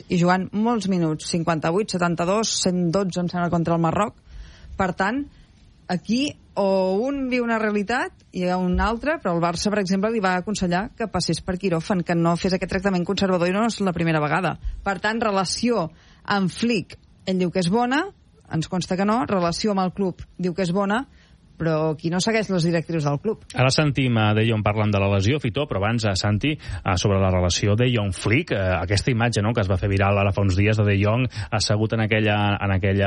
i jugant molts minuts, 58, 72, 112 em sembla contra el Marroc. Per tant, aquí o un viu una realitat i una altra, però el Barça, per exemple, li va aconsellar que passés per quiròfan, que no fes aquest tractament conservador, i no és la primera vegada. Per tant, relació amb Flick, ell diu que és bona, ens consta que no, relació amb el club diu que és bona, però qui no segueix les directrius del club. Ara sentim a De Jong parlant de la lesió, Fito, però abans, Santi, sobre la relació De Jong-Flick, aquesta imatge, no?, que es va fer viral ara fa uns dies de Jong assegut en aquella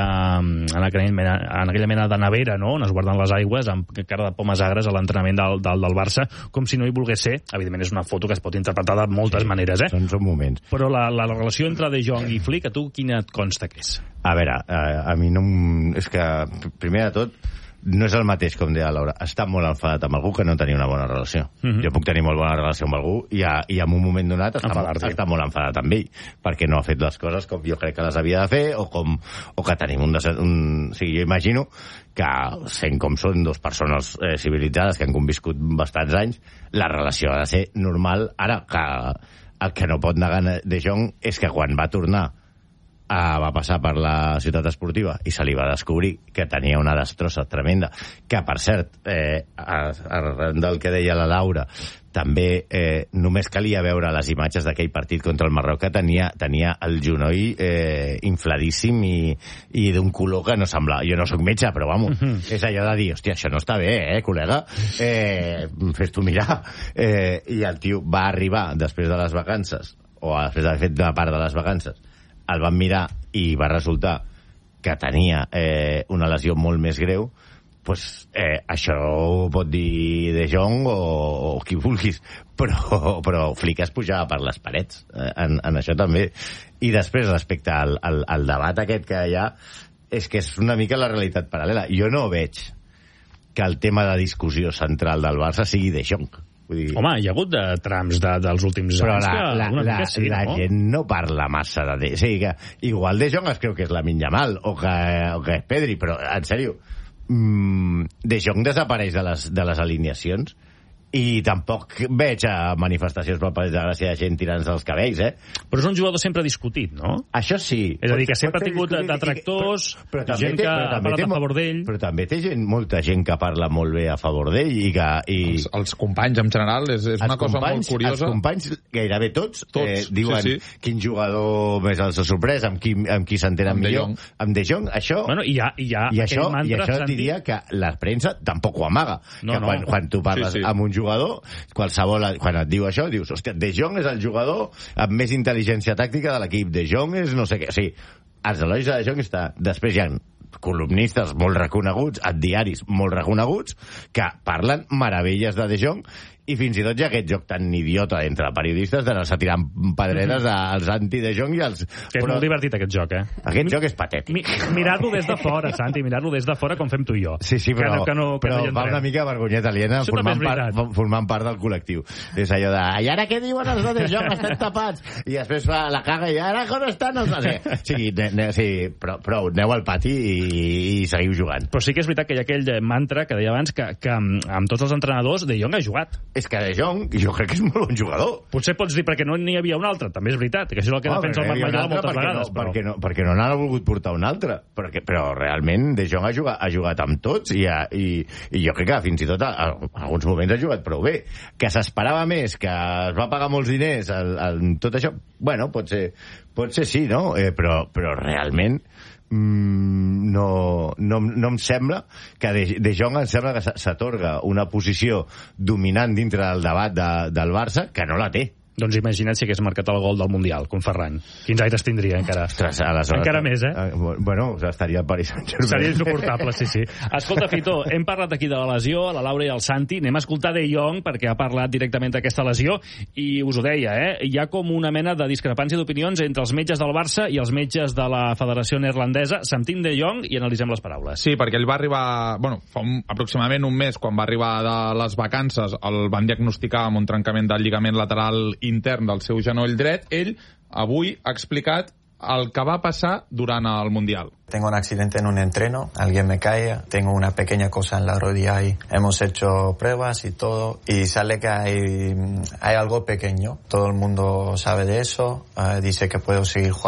mena de nevera, no?, on es guarden les aigües, amb cara de pomes agres a l'entrenament del Barça, com si no hi volgués ser. Evidentment és una foto que es pot interpretar de moltes maneres, Són moments. Però la relació entre De Jong i Flick, a tu quina et consta que és? A veure, a mi no... És que, primer de tot, no és el mateix, com deia Laura. Està molt enfadat amb algú que no tenia una bona relació. Jo puc tenir molt bona relació amb algú i en un moment donat està molt enfadat amb ell, perquè no ha fet les coses com jo crec que les havia de fer, o que tenim un... O sigui, jo imagino que, sent com són dos persones civilitzades que han conviscut bastants anys, la relació ha de ser normal. Ara, que el que no pot negar De Jong és que quan va tornar va passar per la ciutat esportiva i se li va descobrir que tenia una destrossa tremenda, que per cert, arran del que deia la Laura, també només calia veure les imatges d'aquell partit contra el Marroc, que tenia el genoll infladíssim i d'un color que no semblava... Jo no sóc metge, però vamos, és allò de dir, hòstia, això no està bé, col·lega? Fes-t'ho mirar. I el tio va arribar després de les vacances, o després d'haver fet una part de les vacances, el van mirar i va resultar que tenia una lesió molt més greu. Pues, això ho pot dir De Jong o qui vulguis, però Flick es pujava per les parets en això també. I després, respecte al debat aquest que hi ha, és que és una mica la realitat paral·lela. Jo no veig que el tema de discussió central del Barça sigui De Jong. Vull dir... Home, hi ha hagut trams dels últims anys que la gent no parla massa de... O sigui que igual De Jong es creu que és Lamine Yamal o que és Pedri, però en sèrio, De Jong desapareix de les alineacions i tampoc veig manifestacions per Parets de Gràcia de gent tirant-se els cabells, Però és un jugador sempre discutit, no? Això sí. És a dir, que sempre ha tingut detractors, gent que ha parlat a favor d'ell. Però també té molta gent que parla molt bé a favor d'ell i que... Els companys, en general, és una cosa molt curiosa. Els companys, gairebé tots diuen quin jugador més els ha sorprès, amb qui s'entenen millor. Amb De Jong, això... Bueno, i això diria que la premsa tampoc ho amaga. Quan tu parles amb un jugador, qualsevol, quan et diu això, dius, hòstia, De Jong és el jugador amb més intel·ligència tàctica de l'equip, De Jong és no sé què. O sigui, els elogis de De Jong està... Després hi ha columnistes molt reconeguts, a diaris molt reconeguts, que parlen meravelles de De Jong, i fins i tot hi ha aquest joc tan idiota entre periodistes d'anar-se tirant pedreres als anti-De Jong i als... Que és molt divertit aquest joc, Aquest joc és patètic. Mirar-lo des de fora, Santi, mirar-lo des de fora com fem tu i jo. Sí, però va una mica vergonyeta aliena formant part del col·lectiu. És allò de, i ara què diuen els de Jong? Estan tapats. I després fa la caga i ara com estan els de... Sí, prou, aneu al pati i seguiu jugant. Però sí que és veritat que hi ha aquell mantra que deia abans que amb tots els entrenadors De Jong ha jugat. És que De Jong, jo crec que és molt bon jugador. Potser pots dir perquè no n'hi havia un altre, també és veritat, que això és el que defensa el Marc Mallol moltes vegades. Perquè no n'ha volgut portar un altre. Però realment De Jong ha jugat amb tots i jo crec que fins i tot en alguns moments ha jugat prou bé. Que s'esperava més, que es va pagar molts diners, tot això, bueno, pot ser sí, no? Però realment no em sembla que De Jong em sembla que s'atorga una posició dominant dintre del debat del Barça que no la té. Doncs imagina't si hagués marcat el gol del Mundial, com Ferran. Quins aires tindria, encara? Ostres, encara més, Bueno, estaria al Paris Saint-Germain. Seria insuportable, sí. Escolta, Fito, hem parlat aquí de la lesió, la Laura i el Santi. Anem a escoltar De Jong, perquè ha parlat directament d'aquesta lesió, i us ho deia, hi ha com una mena de discrepància d'opinions entre els metges del Barça i els metges de la Federació Neerlandesa. Sentim De Jong i analitzem les paraules. Sí, perquè ell va arribar... Bueno, fa aproximadament un mes, quan va arribar de les vacances, el van diagnosticar amb un trencament del lligament lateral intern del seu genoll dret. Ell avui ha explicat el que va pasar durant el Mundial. Tengo un accidente en un entreno, alguien me cae, tengo una pequeña cosa en la rodilla y hemos hecho pruebas y todo y sale que hay algo pequeño. Todo el mundo sabe de eso, dice que puedo seguir jugando.